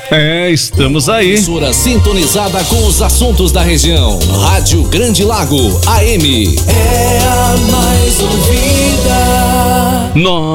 Estamos aí. Emissora sintonizada com os assuntos da região. Rádio Grande Lago, AM. É a mais ouvida.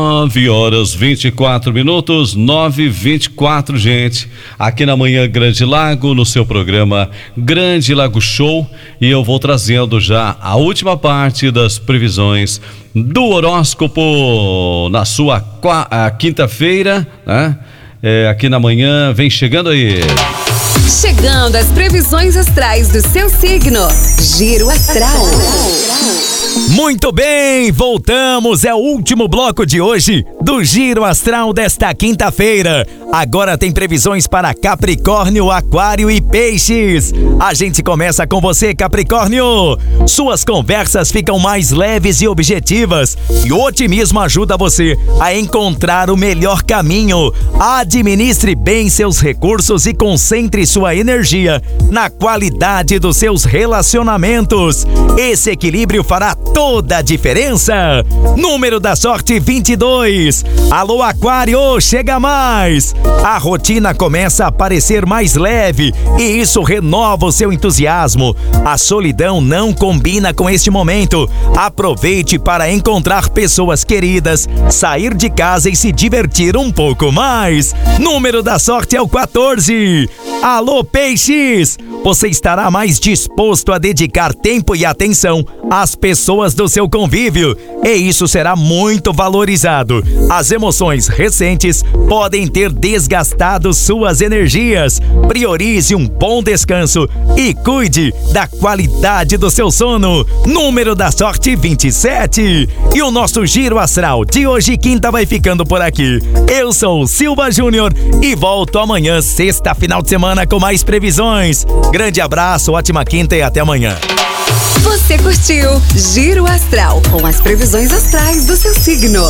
9h24, 9h24, gente. Aqui na Manhã Grande Lago, no seu programa Grande Lago Show. E eu vou trazendo já a última parte das previsões do horóscopo na sua quinta-feira, né? Aqui na manhã, vem chegando aí. Chegando as previsões astrais do seu signo. Giro Astral. Muito bem, voltamos, é o último bloco de hoje do Giro Astral desta quinta-feira. Agora tem previsões para Capricórnio, Aquário e Peixes. A gente começa com você, Capricórnio. Suas conversas ficam mais leves e objetivas e o otimismo ajuda você a encontrar o melhor caminho. Administre bem seus recursos e concentre sua energia na qualidade dos seus relacionamentos. Esse equilíbrio fará toda a diferença. Número da sorte 22. Alô, Aquário, chega mais. A rotina começa a parecer mais leve e isso renova o seu entusiasmo. A solidão não combina com este momento. Aproveite para encontrar pessoas queridas, sair de casa e se divertir um pouco mais. Número da sorte é o 14. Alô, Peixes! Você estará mais disposto a dedicar tempo e atenção às pessoas do seu convívio, e isso será muito valorizado. As emoções recentes podem ter desgastado suas energias. Priorize um bom descanso e cuide da qualidade do seu sono. Número da sorte 27. E o nosso Giro Astral de hoje, quinta, vai ficando por aqui. Eu sou o Silva Júnior e volto amanhã, sexta, final de semana, com mais previsões. Grande abraço, ótima quinta e até amanhã. Você curtiu Giro Astral com as previsões astrais do seu signo.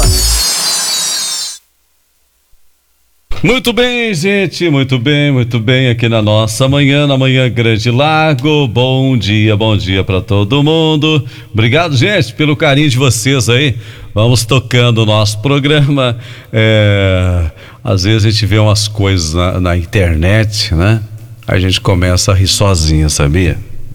Muito bem, gente, muito bem aqui na nossa manhã, na Manhã Grande Lago. Bom dia para todo mundo. Obrigado, gente, pelo carinho de vocês aí. Vamos tocando o nosso programa. Às vezes a gente vê umas coisas na internet, né? A gente começa a rir sozinho, sabia?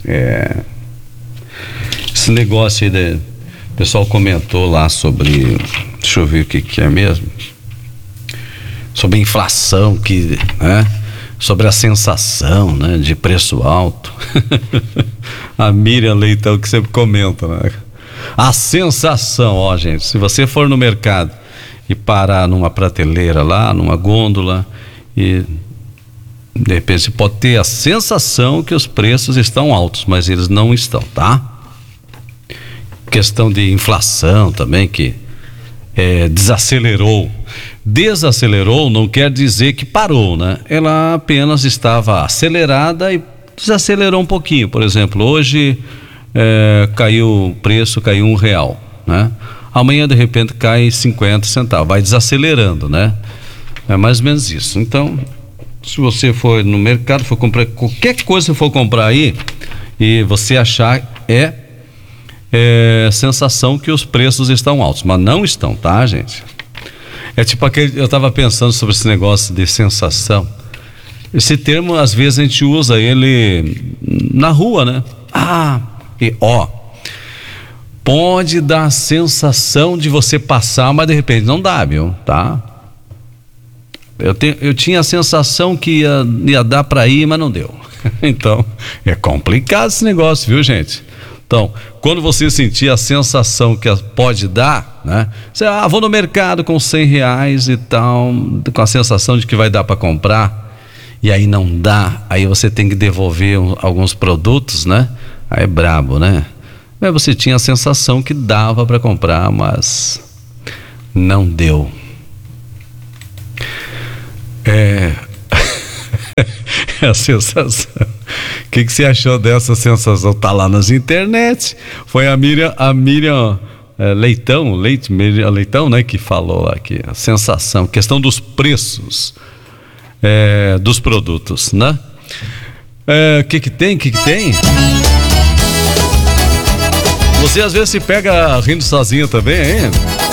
Esse negócio aí, o pessoal comentou lá sobre, deixa eu ver o que é mesmo, sobre a inflação, né? Sobre a sensação, né, de preço alto. A Miriam Leitão que sempre comenta, né? A sensação, ó, gente, se você for no mercado e parar numa prateleira lá, numa gôndola, e de repente você pode ter a sensação que os preços estão altos, mas eles não estão, tá? Questão de inflação também, que desacelerou não quer dizer que parou, né? Ela apenas estava acelerada e desacelerou um pouquinho. Por exemplo, hoje caiu o preço, caiu R$1, né? Amanhã de repente cai 50 centavos, vai desacelerando, né? É mais ou menos isso. Então, se você for no mercado, for comprar qualquer coisa que for comprar aí e você achar sensação que os preços estão altos, mas não estão, tá, gente? É tipo eu tava pensando sobre esse negócio de sensação. Esse termo, às vezes, a gente usa ele na rua, né? Pode dar a sensação de você passar, mas de repente não dá, viu? Tá? Eu tinha a sensação que ia dar para ir, mas não deu. Então, é complicado esse negócio, viu, gente? Então, quando você sentir a sensação que pode dar, né? Você, vou no mercado com R$100 e tal, com a sensação de que vai dar para comprar, e aí não dá, aí você tem que devolver alguns produtos, né? Aí é brabo, né? Mas você tinha a sensação que dava para comprar, mas não deu. A sensação. O que você achou dessa sensação? Tá lá nas internet. Foi a Miriam Leitão, né, que falou aqui. A sensação, questão dos preços dos produtos, né? O que tem? Você às vezes se pega rindo sozinho também, hein?